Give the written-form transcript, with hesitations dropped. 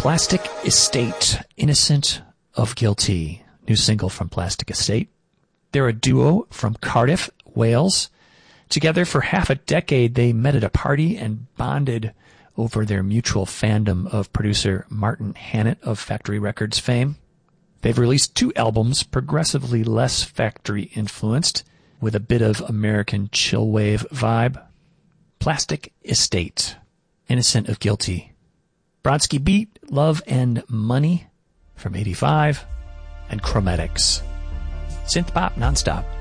Plastic Estate, Innocent of Guilty. New single from Plastic Estate. They're a duo from Cardiff, Wales. Together for half a decade, they met at a party and bonded over their mutual fandom of producer Martin Hannett of Factory Records fame. They've released 2 albums, progressively less Factory influenced, with a bit of American chillwave vibe. Plastic Estate, Innocent of Guilty. Brodsky Beat, Love and Money from 85, and Chromatics. Synth pop nonstop.